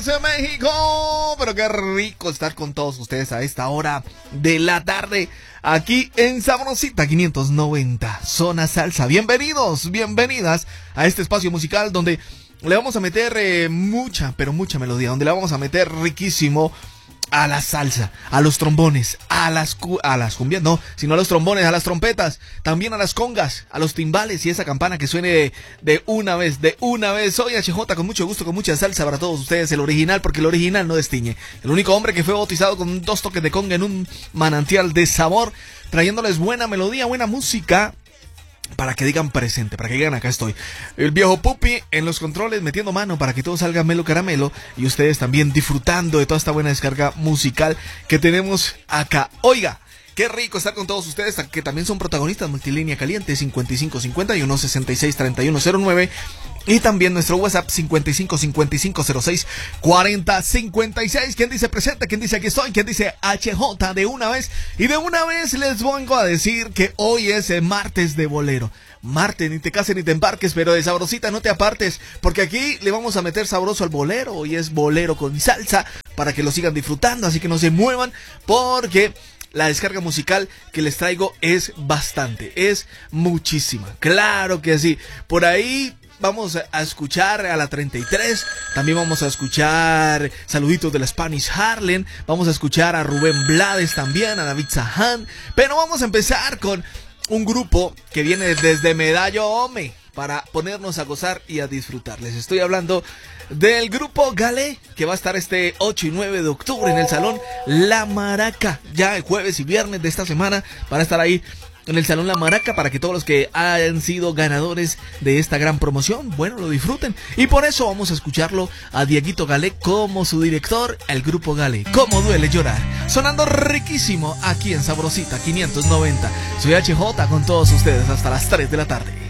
de México, pero qué rico estar con todos ustedes a esta hora de la tarde aquí en Sabrosita 590 Zona Salsa. Bienvenidos, bienvenidas a este espacio musical donde le vamos a meter mucha melodía, donde le vamos a meter riquísimo a la salsa, a los trombones, a las cumbias, no, sino a los trombones, a las trompetas, también a las congas, a los timbales y esa campana que suene de una vez. Soy HJ con mucho gusto, con mucha salsa para todos ustedes, el original, porque el original no destiñe. El único hombre que fue bautizado con 2 toques de conga en un manantial de sabor, trayéndoles buena melodía, buena música, para que digan presente, para que digan acá estoy. El viejo Pupi en los controles metiendo mano para que todo salga melo caramelo y ustedes también disfrutando de toda esta buena descarga musical que tenemos acá. Oiga, qué rico estar con todos ustedes que también son protagonistas. Multilínea caliente 5551 66 3109 y también nuestro WhatsApp 55 55 06 40 56. ¿Quién dice presente? ¿Quién dice aquí estoy? ¿Quién dice HJ de una vez? Y de una vez les vengo a decir que hoy es martes de bolero. Martes, ni te cases ni te embarques, pero de Sabrosita no te apartes, porque aquí le vamos a meter sabroso al bolero. Hoy es bolero con salsa para que lo sigan disfrutando, así que no se muevan porque la descarga musical que les traigo es bastante, es muchísima. Claro que sí. Por ahí vamos a escuchar a la 33, también vamos a escuchar saluditos de la Spanish Harlem, vamos a escuchar a Rubén Blades también, a David Zahan, pero vamos a empezar con un grupo que viene desde Medallo Home para ponernos a gozar y a disfrutar. Les estoy hablando del grupo Galé, que va a estar este 8 y 9 de octubre en el Salón La Maraca. Ya el jueves y viernes de esta semana van a estar ahí en el Salón La Maraca para que todos los que han sido ganadores de esta gran promoción, bueno, lo disfruten. Y por eso vamos a escucharlo a Dieguito Galé como su director, el grupo Galé. ¿Cómo duele llorar? Sonando riquísimo aquí en Sabrosita 590. Soy HJ con todos ustedes hasta las 3 de la tarde.